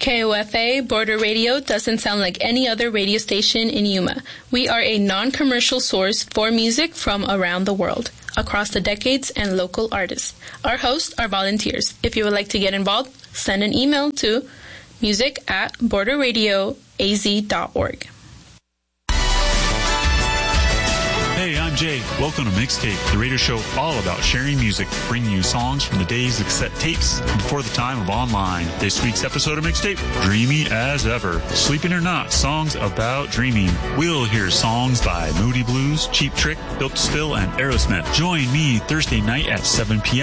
KOFA Border Radio doesn't sound like any other radio station in Yuma. We are a non-commercial source for music from around the world, across the decades and local artists. Our hosts are volunteers. If you would like to get involved, send an email to music@borderradioaz.org. Hey, I'm Jay. Welcome to Mixtape, the radio show all about sharing music, bringing you songs from the days of cassette tapes and before the time of online. This week's episode of Mixtape, Dreamy as Ever. Sleeping or Not, songs about dreaming. We'll hear songs by Moody Blues, Cheap Trick, Built to Spill, and Aerosmith. Join me Thursday night at 7 p.m.